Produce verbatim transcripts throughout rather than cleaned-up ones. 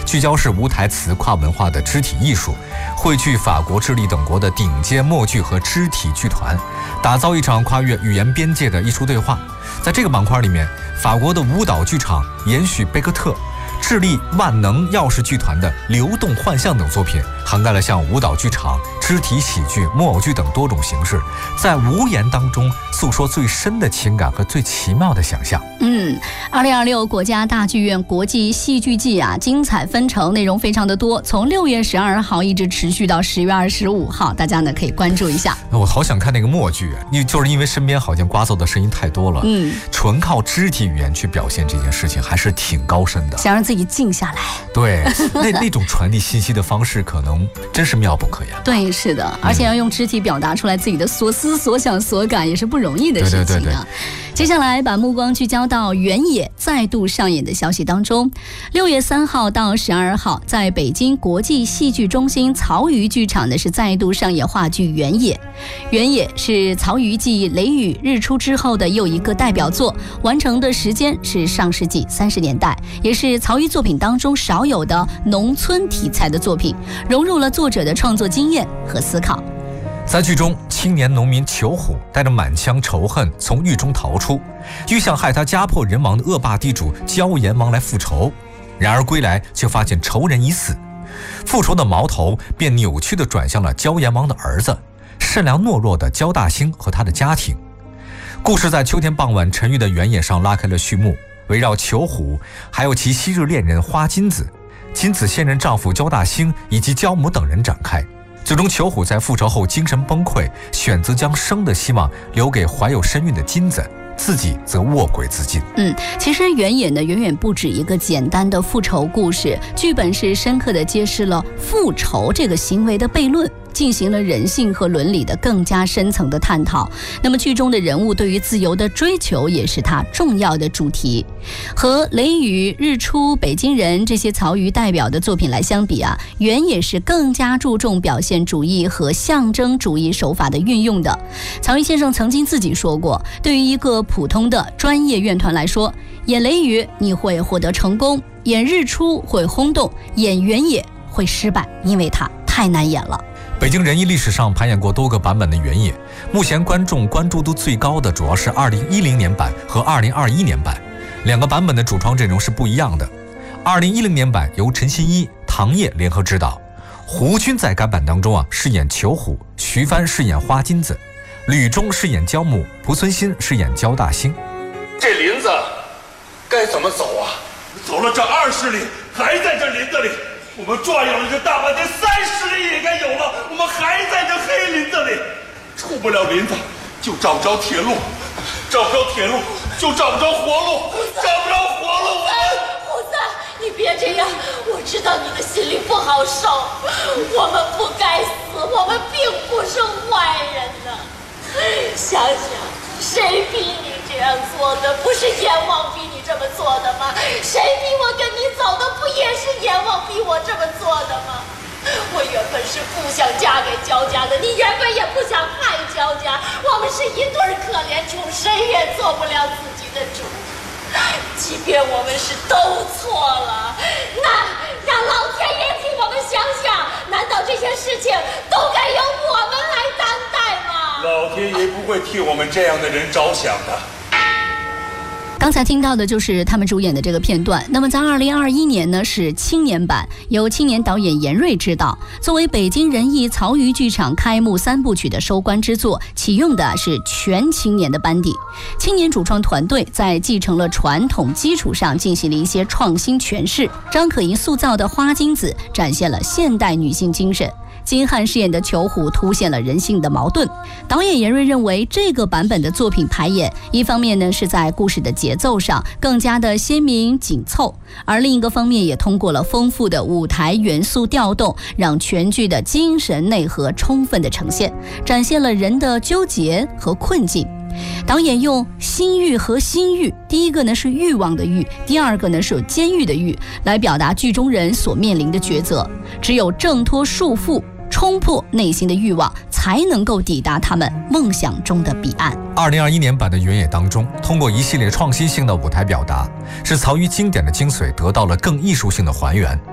聚焦是无台词跨文化的肢体艺术，汇聚法国、智利等国的顶尖默剧和肢体剧团，打造一场跨越语言边界的艺术对话。在这个板块里面，法国的舞蹈剧场延续贝克特，智利万能钥匙剧团的流动幻象等作品，涵盖了像舞蹈剧场、肢体喜剧、木偶剧等多种形式，在无言当中诉说最深的情感和最奇妙的想象。 嗯，二零二六国家大剧院国际戏剧季啊，精彩纷呈，内容非常的多，从六月十二号一直持续到十月二十五号，大家呢可以关注一下。 我好想看那个默剧，因为就是因为身边好像刮噪的声音太多了，嗯，纯靠肢体语言去表现这件事情还是挺高深的， 想让自己静下来。 对，那那种传递信息的方式可能真是妙不可言。 对，是的，而且要用肢体表达出来自己的所思所想所感，也是不容易的事情啊。对对对对。接下来把目光聚焦到原野再度上演的消息当中。六月三号到十二号，在北京国际戏剧中心曹禺剧场呢是再度上演话剧《原野》。《原野》是曹禺继《雷雨》《日出》之后的又一个代表作，完成的时间是上世纪三十年代，也是曹禺作品当中少有的农村题材的作品，融入了作者的创作经验和思考。 在剧中，青年农民裘虎带着满腔仇恨从狱中逃出，欲向害他家破人亡的恶霸地主焦阎王来复仇，然而归来却发现仇人已死，复仇的矛头便扭曲地转向了焦阎王的儿子，善良懦弱的焦大兴和他的家庭。故事在秋天傍晚沉郁的原野上拉开了序幕，围绕裘虎还有其昔日恋人花金子、金子现任丈夫焦大兴以及焦母等人展开。最终裘虎在复仇后精神崩溃，选择将生的希望留给怀有身孕的金子，自己则卧轨自尽。 嗯，其实原野呢远远不止一个简单的复仇故事，剧本是深刻地揭示了复仇这个行为的悖论，进行了人性和伦理的更加深层的探讨。那么剧中的人物对于自由的追求也是它重要的主题。和雷雨、日出、北京人这些曹禺代表的作品来相比啊，原野是更加注重表现主义和象征主义手法的运用的。曹禺先生曾经自己说过，对于一个普通的专业院团来说，演雷雨你会获得成功，演日出会轰动，演原野会失败，因为它太难演了。 北京人艺历史上排演过多个版本的原野，目前观众关注度最高的主要是二零一零年版和二零二一年版，两个版本的主创阵容是不一样的。二零一零年版由陈新一、唐烨联合执导，胡军在该版当中啊饰演裘虎，徐帆饰演花金子，吕中饰演焦母，濮存昕饰演焦大兴。 这林子该怎么走啊？ 走了这二十里，还在这林子里。我们转悠了这大半天，三十里也该有了，我们还在这黑林子里。出不了林子，就找不着铁路；找不着铁路，就找不着活路；找不着活路，我们…… 胡三，你别这样，我知道你的心里不好受。我们不该死，我们并不是坏人呢。想想，谁逼你这样做的？不是阎王逼你这么做的吗？谁逼我跟你走的？不也是阎王逼我这么做的吗？我原本是不想嫁给焦家的，你原本也不想害焦家，我们是一对可怜虫，谁也做不了自己的主。即便我们是都错了，那让老天爷替我们想想，难道这些事情都该由我们来担待吗？ 老天爷不会替我们这样的人着想的。 刚才听到的就是他们主演的这个片段。那么在二零二一年呢，是青年版，由青年导演严瑞执导，作为北京人艺曹禺剧场开幕三部曲的收官之作，启用的是全青年的班底。青年主创团队在继承了传统基础上进行了一些创新诠释。张可盈塑造的花金子展现了现代女性精神，金瀚饰演的裘虎凸显了人性的矛盾。导演严瑞认为，这个版本的作品排演，一方面呢是在故事的节奏上更加的鲜明紧凑，而另一个方面也通过了丰富的舞台元素调动，让全剧的精神内核充分的呈现，展现了人的纠结和困境。导演用心欲和心欲，第一个呢是欲望的欲，第二个呢是有监狱的狱，来表达剧中人所面临的抉择。只有挣脱束缚，冲破内心的欲望，才能够抵达他们梦想中的彼岸。 二零二一年版的原野当中，通过一系列创新性的舞台表达，使曹禺经典的精髓得到了更艺术性的还原。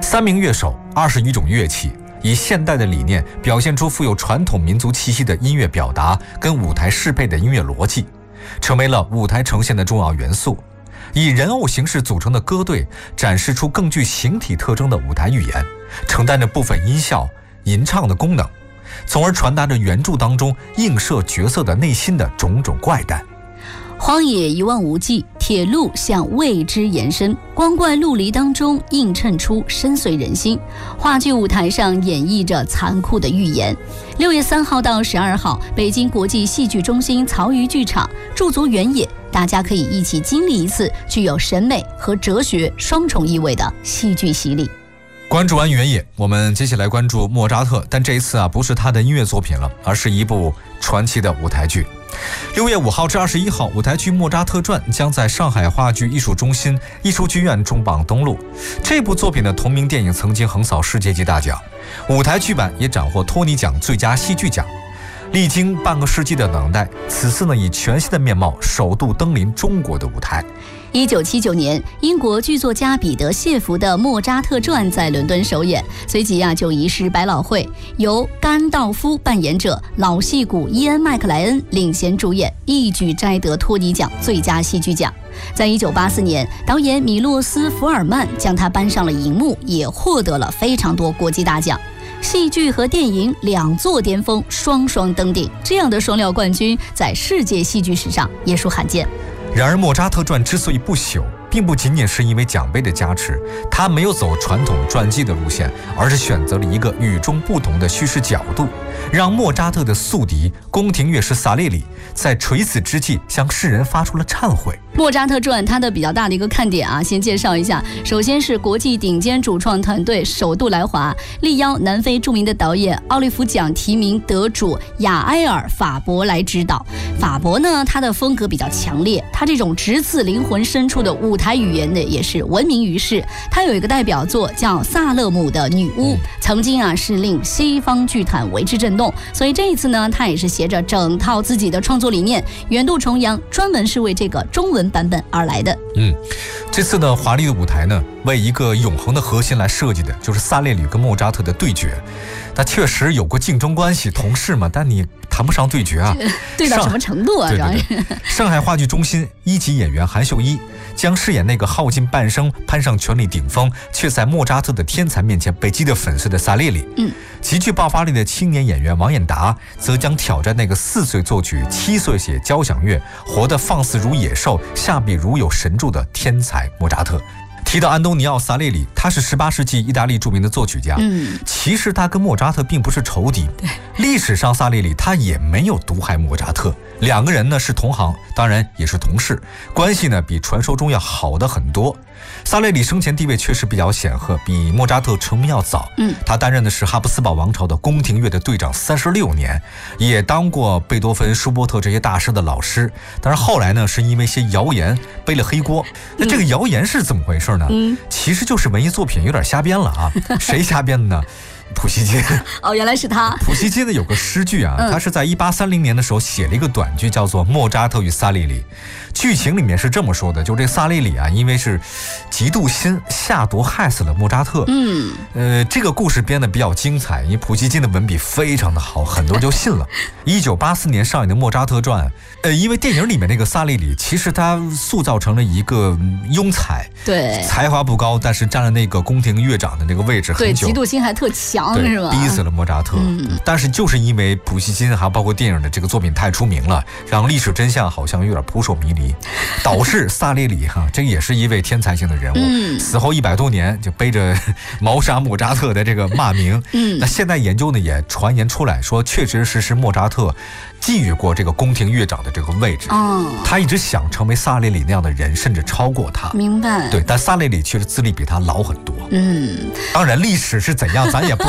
三名乐手，二十余种乐器，以现代的理念表现出富有传统民族气息的音乐表达跟舞台适配的音乐逻辑，成为了舞台呈现的重要元素。以人偶形式组成的歌队展示出更具形体特征的舞台语言，承担着部分音效、吟唱的功能，从而传达着原著当中映射角色的内心的种种怪诞。 荒野一望无际，铁路向未知延伸，光怪陆离当中映衬出深邃人心。话剧舞台上演绎着残酷的预言。六月三号到十二号，北京国际戏剧中心曹禺剧场驻足原野，大家可以一起经历一次具有审美和哲学双重意味的戏剧洗礼。 关注完原野，我们接下来关注莫扎特，但这一次啊，不是他的音乐作品了，而是一部传奇的舞台剧。六月五号至二十一号，舞台剧《莫扎特传》将在上海话剧艺术中心艺术剧院重磅登陆。这部作品的同名电影曾经横扫世界级大奖，舞台剧版也斩获托尼奖最佳戏剧奖。历经半个世纪的等待，此次呢以全新的面貌首度登临中国的舞台。 一九七九年，英国剧作家彼得谢弗的《莫扎特传》在伦敦首演，随即啊就移师百老汇，由甘道夫扮演者老戏骨伊恩·麦克莱恩领衔主演，一举摘得托尼奖最佳戏剧奖。在一九八四年，导演米洛斯·福尔曼将他搬上了荧幕，也获得了非常多国际大奖。戏剧和电影两座巅峰双双登顶，这样的双料冠军在世界戏剧史上也属罕见。 然而《莫扎特传》之所以不朽，并不仅仅是因为奖杯的加持，他没有走传统传记的路线，而是选择了一个与众不同的叙事角度，让莫扎特的宿敌宫廷乐师萨列里在垂死之际向世人发出了忏悔。 莫扎特传它的比较大的一个看点啊，先介绍一下。首先是国际顶尖主创团队首度来华，力邀南非著名的导演奥利弗奖提名得主雅埃尔·法伯来指导。法伯呢，他的风格比较强烈，他这种直刺灵魂深处的舞台语言呢，也是闻名于世。他有一个代表作叫《萨勒姆的女巫》，曾经啊是令西方剧坛为之震动。所以这一次呢，他也是携着整套自己的创作理念，远渡重洋，专门是为这个中文版本而来的。 嗯，这次的华丽的舞台呢，为一个永恒的核心来设计的，就是萨列里跟莫扎特的对决。那确实有过竞争关系，同事嘛，但你谈不上对决啊。 对到什么程度啊？ 对对对，上海话剧中心一级演员韩秀一将饰演那个耗尽半生攀上权力顶峰，却在莫扎特的天才面前被击得粉碎的萨列里。嗯，极具爆发力的青年演员王彦达则将挑战那个四岁作曲、七岁写交响乐，活得放肆如野兽、下笔如有神助的天才莫扎特。提到安东尼奥·萨列里，他是十八世纪意大利著名的作曲家。嗯，其实他跟莫扎特并不是仇敌。历史上萨列里他也没有毒害莫扎特，两个人呢是同行，当然也是同事，关系呢比传说中要好的很多。萨列里生前地位确实比较显赫，比莫扎特成名要早。嗯，他担任的是哈布斯堡王朝的宫廷乐的队长三十六年，也当过贝多芬、舒伯特这些大师的老师。但是后来呢，是因为一些谣言背了黑锅。那这个谣言是怎么回事呢？嗯，其实就是文艺作品有点瞎编了啊。谁瞎编的呢？普希金。 哦，原来是他。 普希金的有个诗句啊，他是在一八三零年的时候写了一个短句，叫做《莫扎特与萨列里》。剧情里面是这么说的，就这萨列里啊，因为是嫉妒心下毒害死了莫扎特。嗯，呃，这个故事编得比较精彩，因为普希金的文笔非常的好，很多人就信了。一九八四年上映的《莫扎特传》，呃，因为电影里面那个萨列里，其实他塑造成了一个庸才， 对， 才华不高，但是占了那个宫廷乐长的那个位置很久， 对，嫉妒心还特强，是吧？ 逼死了莫扎特。嗯，但是就是因为普希金还包括电影的这个作品太出名了，让历史真相好像有点扑朔迷离，导致萨列里哈，这也是一位天才性的人物，嗯，死后一百多年就背着谋杀莫扎特的这个骂名。嗯，那现在研究呢也传言出来说，确实是是莫扎特觊觎过这个宫廷乐长的这个位置。哦，他一直想成为萨列里那样的人，甚至超过他。 明白。 对，但萨列里确实资历比他老很多。嗯，当然历史是怎样咱也不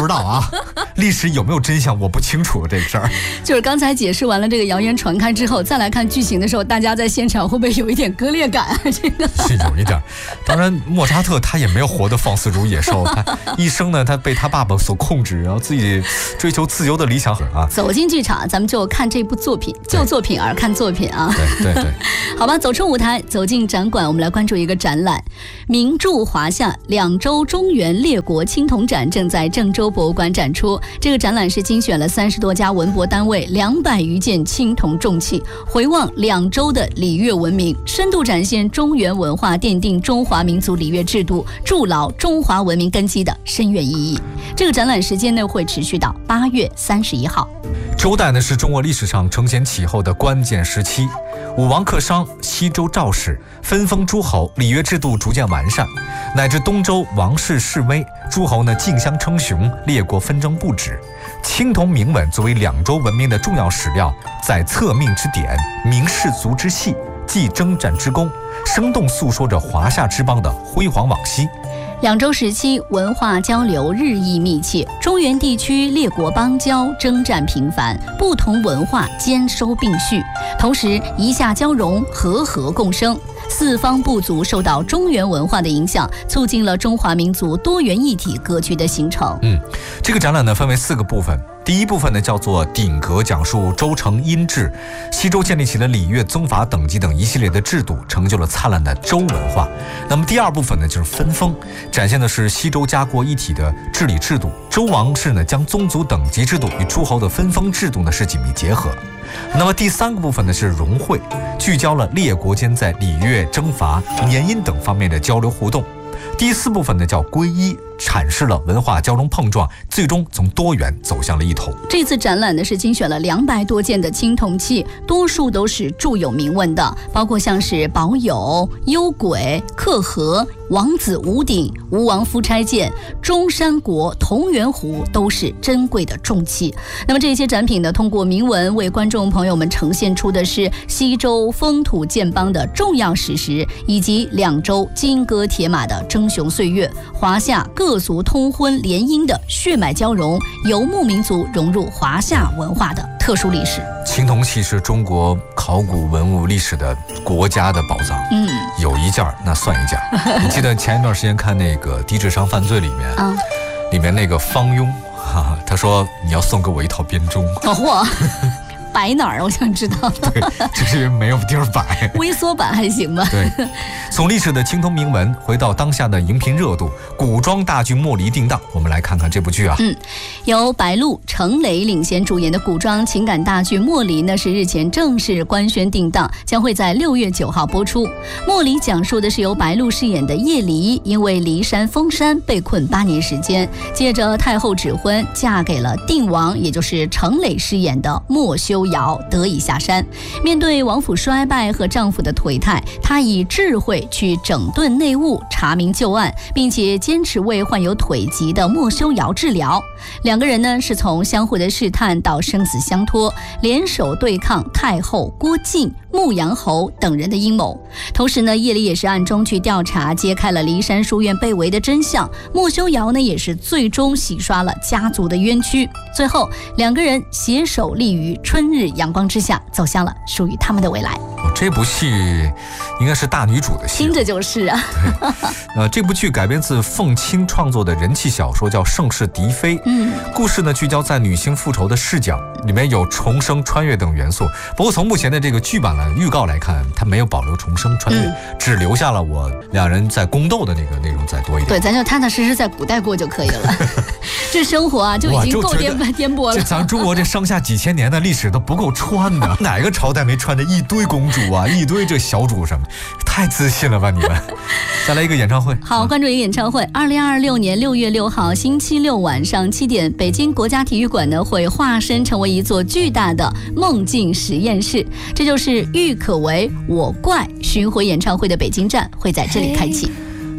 知道啊，历史有没有真相我不清楚这个事儿。 就是刚才解释完了这个谣言传开之后，再来看剧情的时候，大家在现场会不会有一点割裂感啊？这个是有一点。当然，莫扎特他也没有活得放肆如野兽，他一生呢，他被他爸爸所控制，然后自己追求自由的理想啊。 走进剧场，咱们就看这部作品，就作品而看作品啊。 对对对。 好吧，走出舞台，走进展馆，我们来关注一个展览——名著华夏两周中原列国青铜展正在郑州博物馆展出。这个展览是精选了三十多家文博单位两百余件青铜重器，回望两周的礼乐文明，深度展现中原文化奠定中华民族礼乐制度、筑牢中华文明根基的深远意义。这个展览时间呢会持续到八月三十一号。 周代呢是中国历史上承前启后的关键时期，武王克商，西周赵氏，分封诸侯，礼乐制度逐渐完善，乃至东周王室式微，诸侯呢竞相称雄，列国纷争不止。青铜铭文作为两周文明的重要史料，载策命之典，明士族之系，记征战之功，生动诉说着华夏之邦的辉煌往昔。 两周时期，文化交流日益密切，中原地区列国邦交征战频繁，不同文化兼收并蓄，同时夷夏交融，和合共生。四方部族受到中原文化的影响，促进了中华民族多元一体格局的形成。 嗯，这个展览呢分为四个部分。第一部分呢叫做鼎革，讲述周成殷制，西周建立起了礼乐宗法等级等一系列的制度，成就了灿烂的周文化。那么第二部分呢就是分封，展现的是西周家国一体的治理制度。周王室呢将宗族等级制度与诸侯的分封制度呢是紧密结合。那么第三个部分呢是融会，聚焦了列国间在礼乐、征伐、年音等方面的交流互动。第四部分呢叫归一，阐释了文化交融碰撞，最终从多元走向了一统。 这次展览呢是精选了两百多件的青铜器，多数都是著有铭文的，包括像是宝有、幽轨、克和、王子吴鼎、吴王夫差剑、中山国、同源壶，都是珍贵的重器。那么这些展品呢，通过铭文为观众朋友们呈现出的是西周封土建邦的重要史实，以及两周金戈铁马的争雄岁月，华夏各族通婚联姻的血脉交融，游牧民族融入华夏文化的特殊历史。 青铜器是中国考古文物历史的国家的宝藏， 嗯， 有一件那算一件。你记得前一段时间看那个《低智商犯罪》里面，啊，里面那个方庸，哈，他说你要送给我一套编钟。 哦嚯！摆哪儿？我想知道。 对，只是没有地儿摆。 微缩版还行吧。 对，从历史的青铜铭文回到当下的荧屏热度，古装大剧《莫离》定档，我们来看看这部剧啊。 嗯，由白鹿、程磊领衔主演的古装情感大剧《莫离》呢，是日前正式官宣定档，将会在六月九号播出。《莫离》讲述的是由白鹿饰演的叶离，因为骊山封山被困八年时间，借着太后指婚，嫁给了定王，也就是程磊饰演的莫修瑶，得以下山。面对王府衰败和丈夫的颓态，她以智慧去整顿内务，查明旧案，并且坚持为患有腿疾的莫修瑶治疗。两个人呢是从相互的试探到生死相托，联手对抗太后郭靖、牧羊侯等人的阴谋。同时呢，叶离也是暗中去调查，揭开了骊山书院被围的真相。莫修瑶呢也是最终洗刷了家族的冤屈。最后，两个人携手立于春日阳光之下，走向了属于他们的未来。 这部戏应该是大女主的戏， 听着就是啊。 对，呃，这部剧改编自凤清创作的人气小说，叫《盛世嫡妃》。嗯，故事呢聚焦在女性复仇的视角，里面有重生、穿越等元素。不过从目前的这个剧版的预告来看，它没有保留重生、穿越，嗯、只留下了我两人在宫斗的那个内容再多一点。 对，咱就踏踏实实在古代过就可以了。这生活啊，就已经够颠颠簸了。 这咱中国这上下几千年的历史都不够穿的，哪个朝代没穿着一堆公主？啊，一堆这小主什么，太自信了吧你们！再来一个演唱会， 好，关注一个演唱会。二零二六年六月六号星期六晚上七点，北京国家体育馆呢会化身成为一座巨大的梦境实验室，这就是郁可唯我怪巡回演唱会的北京站会在这里开启。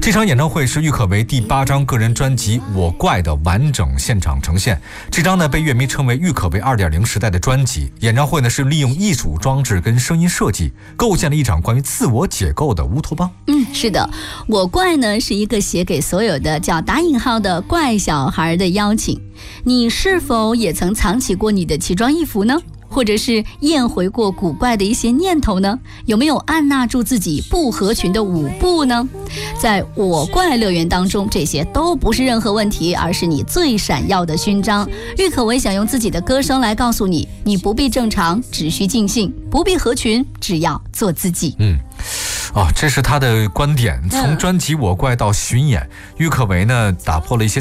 这场演唱会是郁可唯第八张个人专辑《我怪》的完整现场呈现。这张呢被乐迷称为郁可唯 二点零 时代的专辑。演唱会呢是利用艺术装置跟声音设计，构建了一场关于自我解构的乌托邦。 嗯，是的，我怪呢是一个写给所有的叫打引号的怪小孩的邀请。你是否也曾藏起过你的奇装异服呢？或者是验回过古怪的一些念头呢？有没有按捺住自己不合群的舞步呢？在我怪乐园当中，这些都不是任何问题，而是你最闪耀的勋章。郁可唯想用自己的歌声来告诉你，你不必正常，只需尽兴；不必合群，只要做自己。 嗯。哦，这是他的观点。从专辑《我怪》到巡演，郁可唯呢打破了一些